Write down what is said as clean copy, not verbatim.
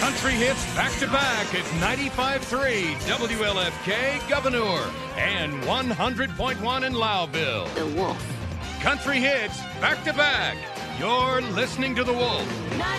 Country hits back-to-back at 95.3 WLFK Governor and 100.1 in Loudville. The Wolf. Country hits back-to-back. You're listening to The Wolf.